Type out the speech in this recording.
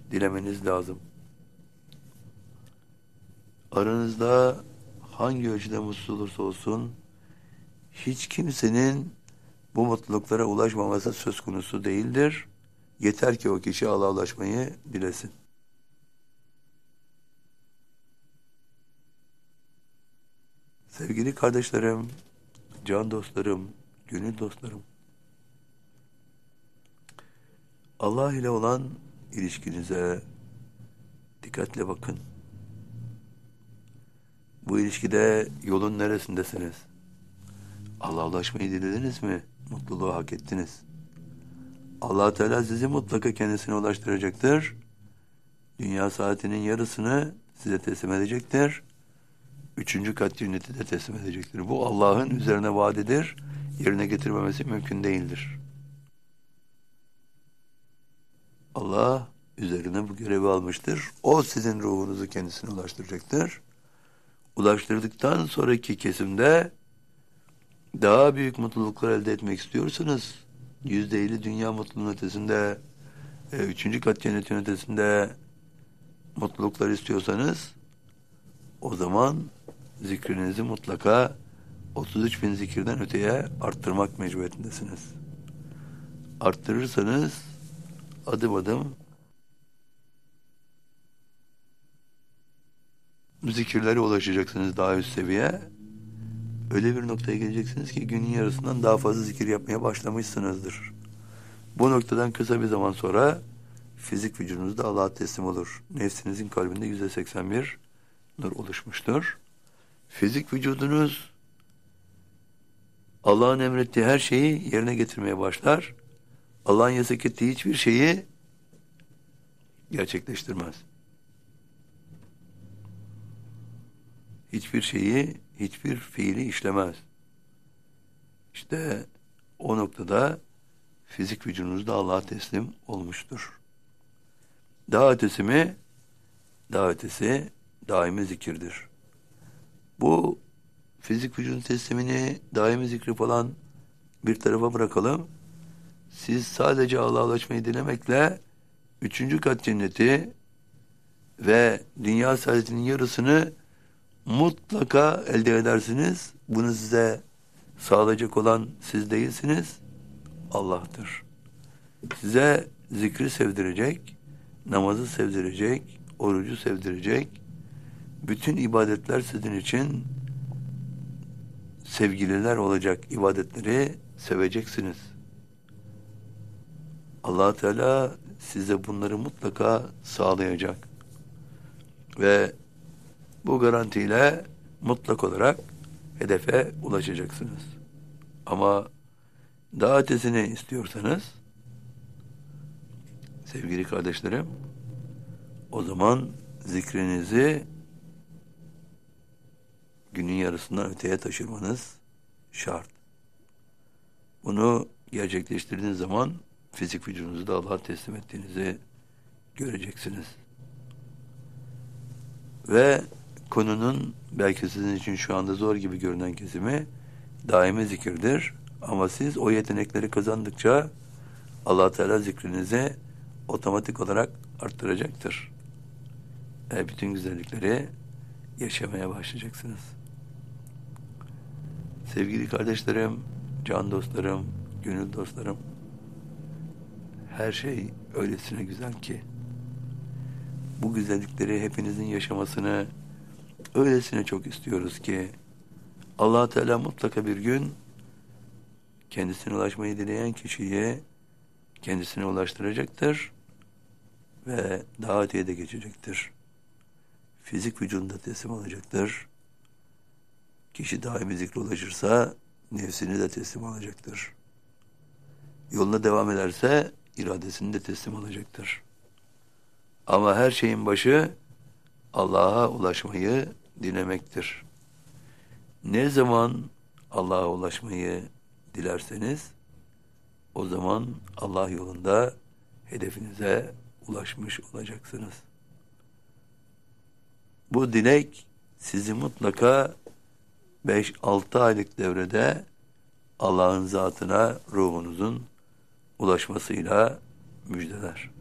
dilemeniz lazım. Aranızda hangi ölçüde mutsuz olursa olsun hiç kimsenin bu mutluluklara ulaşmaması söz konusu değildir. Yeter ki o kişi Allah'a ulaşmayı dilesin. Sevgili kardeşlerim, can dostlarım, gönül dostlarım, Allah ile olan ilişkinize dikkatle bakın. Bu ilişkide yolun neresindesiniz? Allah'a ulaşmayı dilediniz mi? Mutluluğu hak ettiniz. Allah Teala sizi mutlaka kendisine ulaştıracaktır. Dünya saatinin yarısını size teslim edecektir. 3. kat cenneti de teslim edecektir. Bu Allah'ın üzerine vaadidir. Yerine getirmemesi mümkün değildir. Allah üzerine bu görevi almıştır. O sizin ruhunuzu kendisine ulaştıracaktır. Ulaştırdıktan sonraki kesimde daha büyük mutluluklar elde etmek istiyorsanız, %50 dünya mutluluğunun ötesinde, 3. kat cennetin ötesinde mutluluklar istiyorsanız, o zaman zikrinizi mutlaka 33 bin zikirden öteye arttırmak mecburiyetindesiniz. Arttırırsanız adım adım zikirlere ulaşacaksınız daha üst seviye. Öyle bir noktaya geleceksiniz ki günün yarısından daha fazla zikir yapmaya başlamışsınızdır. Bu noktadan kısa bir zaman sonra fizik vücudunuz da Allah'a teslim olur. Nefsinizin kalbinde %81 nur oluşmuştur. Fizik vücudunuz Allah'ın emrettiği her şeyi yerine getirmeye başlar. Allah'ın yasak ettiği hiçbir şeyi gerçekleştirmez. Hiçbir şeyi, hiçbir fiili işlemez. İşte o noktada fizik vücudunuz da Allah'a teslim olmuştur. Daha ötesi mi? Daha ötesi daimi zikirdir. Bu fizik vücudun teslimini, daimi zikri falan bir tarafa bırakalım. Siz sadece Allah'a ulaşmayı dilemekle 3. kat cenneti ve dünya saadetinin yarısını mutlaka elde edersiniz. Bunu size sağlayacak olan siz değilsiniz, Allah'tır. Size zikri sevdirecek, namazı sevdirecek, orucu sevdirecek, bütün ibadetler sizin için sevgililer olacak ibadetleri seveceksiniz. Allah Teala size bunları mutlaka sağlayacak. Ve bu garantiyle mutlak olarak hedefe ulaşacaksınız. Ama daha ötesini istiyorsanız sevgili kardeşlerim, o zaman zikrinizi günün yarısından öteye taşırmanız şart. Bunu gerçekleştirdiğiniz zaman fizik vücudunuzu da Allah'a teslim ettiğinizi göreceksiniz. Ve konunun belki sizin için şu anda zor gibi görünen kesimi daimi zikirdir. Ama siz o yetenekleri kazandıkça Allah Teala zikrinizi otomatik olarak arttıracaktır. Bütün güzellikleri yaşamaya başlayacaksınız. Sevgili kardeşlerim, can dostlarım, gönül dostlarım, her şey öylesine güzel ki bu güzellikleri hepinizin yaşamasını öylesine çok istiyoruz ki Allah Teala mutlaka bir gün kendisine ulaşmayı dileyen kişiyi kendisine ulaştıracaktır ve daha öteye de geçecektir. Fizik vücudunda teslim olacaktır. Kişi daimi zikre ulaşırsa nefsini de teslim alacaktır. Yoluna devam ederse iradesini de teslim alacaktır. Ama her şeyin başı Allah'a ulaşmayı dilemektir. Ne zaman Allah'a ulaşmayı dilerseniz o zaman Allah yolunda hedefinize ulaşmış olacaksınız. Bu dilek sizi mutlaka 5-6 aylık devrede Allah'ın zatına ruhunuzun ulaşmasıyla müjdeler.